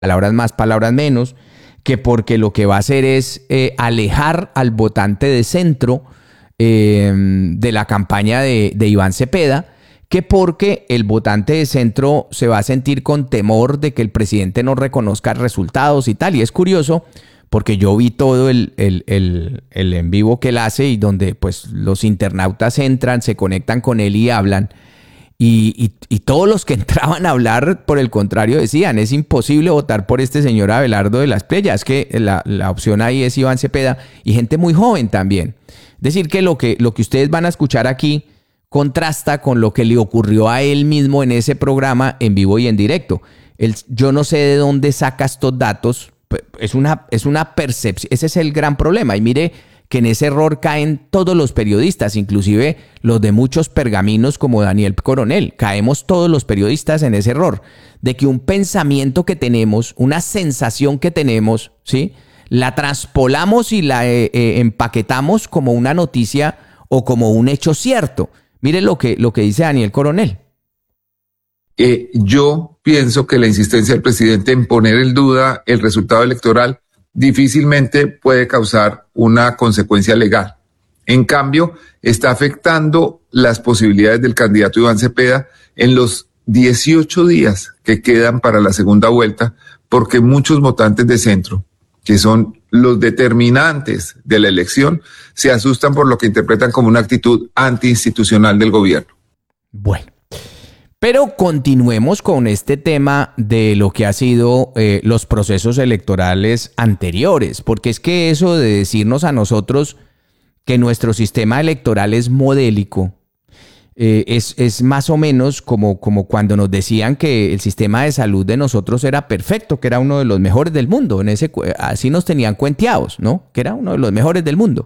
palabras más, palabras menos, que porque lo que va a hacer es alejar al votante de centro de la campaña de Iván Cepeda, que porque el votante de centro se va a sentir con temor de que el presidente no reconozca resultados y tal. Y es curioso porque yo vi todo el en vivo que él hace y donde pues los internautas entran, se conectan con él y hablan. Y todos los que entraban a hablar, por el contrario, decían, es imposible votar por este señor Abelardo de las Playas, que la opción ahí es Iván Cepeda, y gente muy joven también. Es decir, que lo que ustedes van a escuchar aquí contrasta con lo que le ocurrió a él mismo en ese programa en vivo y en directo. Yo no sé de dónde saca estos datos, es una percepción, ese es el gran problema. Y mire que en ese error caen todos los periodistas, inclusive los de muchos pergaminos como Daniel Coronel. Caemos todos los periodistas en ese error, de que un pensamiento que tenemos, una sensación que tenemos, ¿sí?, la traspolamos y la empaquetamos como una noticia o como un hecho cierto. Mire lo que dice Daniel Coronel. Yo pienso que la insistencia del presidente en poner en duda el resultado electoral difícilmente puede causar una consecuencia legal. En cambio, está afectando las posibilidades del candidato Iván Cepeda en los 18 días que quedan para la segunda vuelta, porque muchos votantes de centro, que son los determinantes de la elección, se asustan por lo que interpretan como una actitud antiinstitucional del gobierno. Bueno. Pero continuemos con este tema de lo que ha sido los procesos electorales anteriores, porque es que eso de decirnos a nosotros que nuestro sistema electoral es modélico, es más o menos como cuando nos decían que el sistema de salud de nosotros era perfecto, que era uno de los mejores del mundo. Así nos tenían cuenteados, ¿no? Que era uno de los mejores del mundo.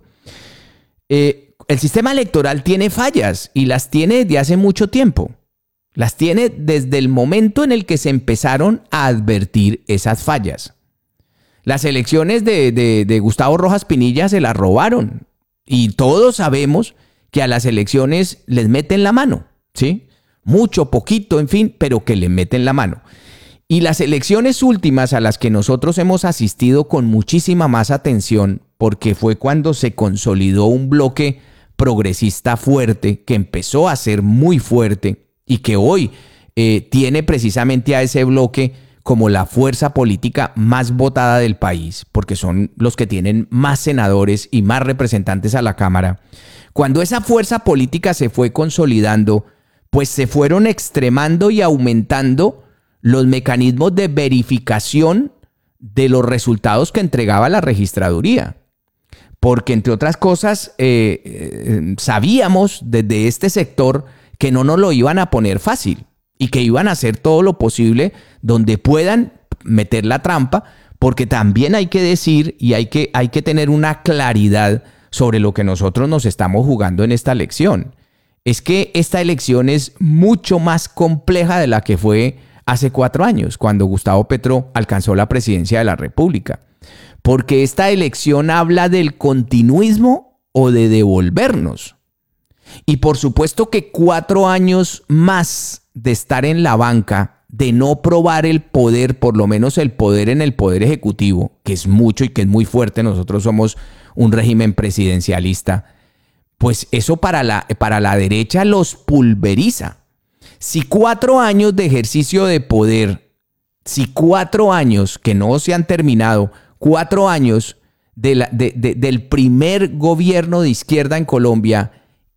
El sistema electoral tiene fallas y las tiene desde hace mucho tiempo. Las tiene desde el momento en el que se empezaron a advertir esas fallas. Las elecciones de Gustavo Rojas Pinilla se las robaron. Y todos sabemos que a las elecciones les meten la mano, ¿sí? Mucho, poquito, en fin, pero que le meten la mano. Y las elecciones últimas a las que nosotros hemos asistido con muchísima más atención, porque fue cuando se consolidó un bloque progresista fuerte, que empezó a ser muy fuerte, y que hoy tiene precisamente a ese bloque como la fuerza política más votada del país, porque son los que tienen más senadores y más representantes a la Cámara. Cuando esa fuerza política se fue consolidando, pues se fueron extremando y aumentando los mecanismos de verificación de los resultados que entregaba la registraduría. Porque, entre otras cosas, sabíamos desde este sector que no nos lo iban a poner fácil y que iban a hacer todo lo posible donde puedan meter la trampa, porque también hay que decir y hay que tener una claridad sobre lo que nosotros nos estamos jugando en esta elección. Es que esta elección es mucho más compleja de la que fue hace 4 años, cuando Gustavo Petro alcanzó la presidencia de la República. Porque esta elección habla del continuismo o de devolvernos. Y por supuesto que 4 años más de estar en la banca, de no probar el poder, por lo menos el poder en el poder ejecutivo, que es mucho y que es muy fuerte, nosotros somos un régimen presidencialista, pues eso para la derecha los pulveriza. Si 4 años de ejercicio de poder, si 4 años que no se han terminado, 4 años del primer gobierno de izquierda en Colombia,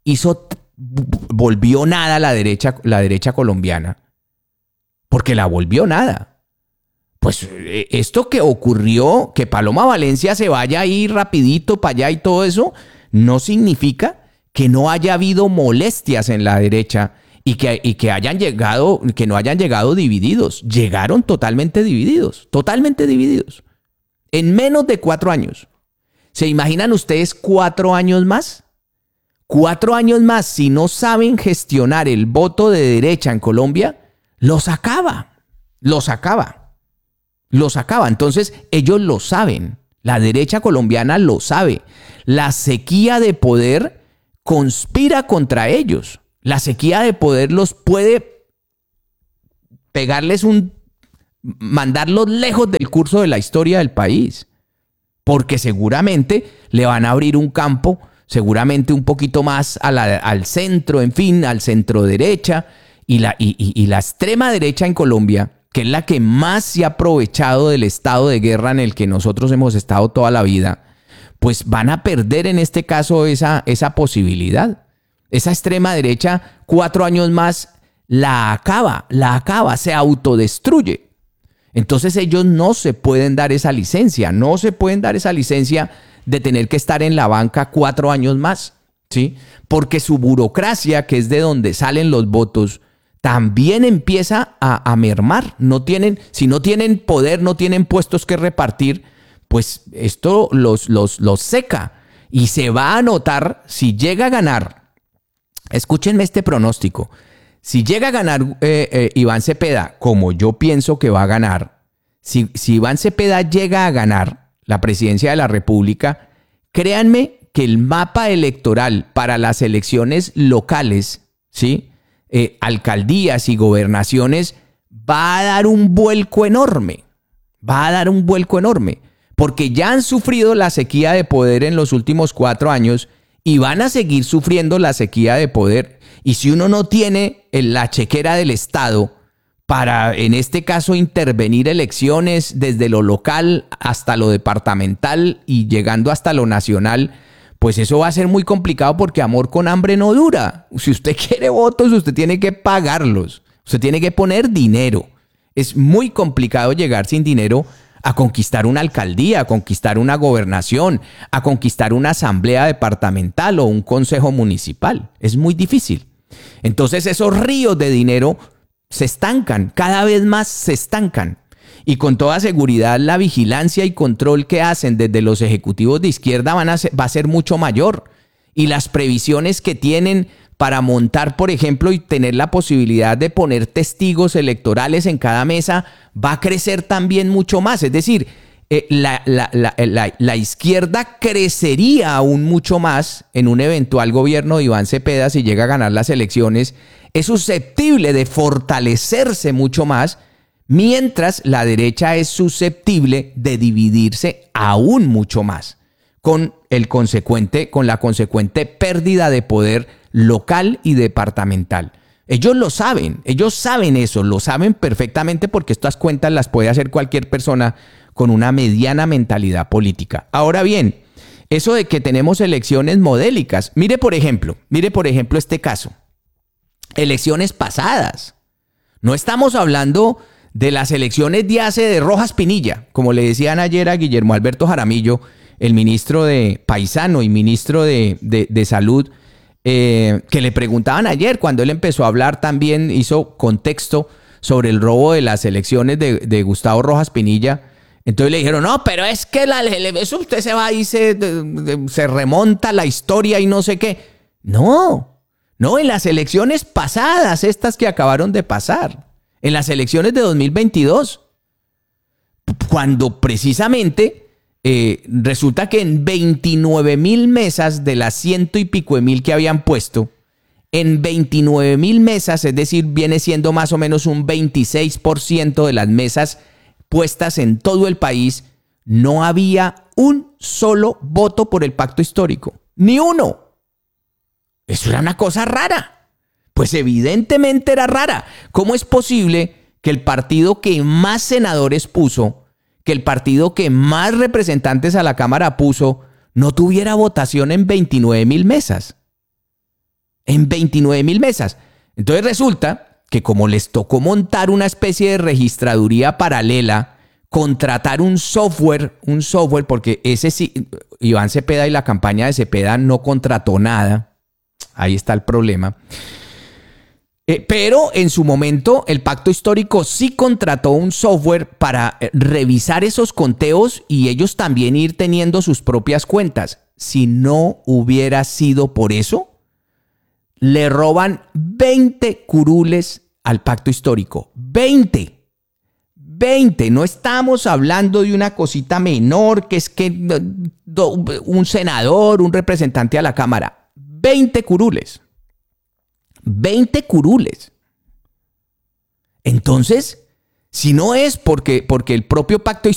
volvió nada la derecha colombiana, porque la volvió nada. Pues esto que ocurrió, que Paloma Valencia se vaya ahí rapidito para allá y todo eso, no significa que no haya habido molestias en la derecha y que hayan llegado, que no hayan llegado divididos. Llegaron totalmente divididos, en menos de 4 años. ¿Se imaginan ustedes 4 años más? 4 años más, si no saben gestionar el voto de derecha en Colombia, los acaba. Entonces, ellos lo saben. La derecha colombiana lo sabe. La sequía de poder conspira contra ellos. La sequía de poder los puede pegarles mandarlos lejos del curso de la historia del país, porque seguramente le van a abrir un campo, seguramente un poquito más al centro, en fin, al centro derecha, y la extrema derecha en Colombia, que es la que más se ha aprovechado del estado de guerra en el que nosotros hemos estado toda la vida, pues van a perder en este caso esa posibilidad. Esa extrema derecha, 4 años más, la acaba, se autodestruye. Entonces ellos no se pueden dar esa licencia, de tener que estar en la banca 4 años más, ¿sí? Porque su burocracia, que es de donde salen los votos, también empieza a mermar. Si no tienen poder, no tienen puestos que repartir, pues esto los seca. Y se va a notar, si llega a ganar, escúchenme este pronóstico, si llega a ganar Iván Cepeda, como yo pienso que va a ganar, si Iván Cepeda llega a ganar la presidencia de la República, créanme que el mapa electoral para las elecciones locales, ¿sí?, alcaldías y gobernaciones, va a dar un vuelco enorme. Porque ya han sufrido la sequía de poder en los últimos 4 años y van a seguir sufriendo la sequía de poder. Y si uno no tiene la chequera del Estado para, en este caso, intervenir elecciones desde lo local hasta lo departamental y llegando hasta lo nacional, pues eso va a ser muy complicado, porque amor con hambre no dura. Si usted quiere votos, usted tiene que pagarlos. Usted tiene que poner dinero. Es muy complicado llegar sin dinero a conquistar una alcaldía, a conquistar una gobernación, a conquistar una asamblea departamental o un consejo municipal. Es muy difícil. Entonces esos ríos de dinero se estancan, cada vez más se estancan. Y con toda seguridad la vigilancia y control que hacen desde los ejecutivos de izquierda va a ser mucho mayor. Y las previsiones que tienen para montar, por ejemplo, y tener la posibilidad de poner testigos electorales en cada mesa, va a crecer también mucho más. Es decir, la izquierda crecería aún mucho más en un eventual gobierno de Iván Cepeda si llega a ganar las elecciones. Es susceptible de fortalecerse mucho más, mientras la derecha es susceptible de dividirse aún mucho más, con la consecuente pérdida de poder local y departamental. Ellos saben eso, lo saben perfectamente, porque estas cuentas las puede hacer cualquier persona con una mediana mentalidad política. Ahora bien, eso de que tenemos elecciones modélicas, mire por ejemplo este caso. Elecciones pasadas. No estamos hablando de las elecciones de Rojas Pinilla, como le decían ayer a Guillermo Alberto Jaramillo, el ministro de Paisano y ministro de Salud, que le preguntaban ayer, cuando él empezó a hablar, también hizo contexto sobre el robo de las elecciones de Gustavo Rojas Pinilla. Entonces le dijeron, no, pero es que eso usted se va y se remonta la historia y no sé qué. No, en las elecciones pasadas, estas que acabaron de pasar, en las elecciones de 2022, cuando precisamente resulta que en 29,000 mesas de las 100 y pico de mil que habían puesto, en 29,000 mesas, es decir, viene siendo más o menos un 26% de las mesas puestas en todo el país, no había un solo voto por el pacto histórico. Ni uno. Eso era una cosa rara. Pues evidentemente era rara. ¿Cómo es posible que el partido que más senadores puso, que el partido que más representantes a la Cámara puso, no tuviera votación en 29,000 mesas? En 29,000 mesas. Entonces resulta que, como les tocó montar una especie de registraduría paralela, contratar un software, porque ese sí, Iván Cepeda y la campaña de Cepeda no contrató nada. Ahí está el problema. Pero en su momento el pacto histórico sí contrató un software para revisar esos conteos y ellos también ir teniendo sus propias cuentas. Si no hubiera sido por eso, le roban 20 curules al pacto histórico. 20. No estamos hablando de una cosita menor, que es que un senador, un representante a la Cámara. 20 curules. 20 curules. Entonces, Si no es porque el propio pacto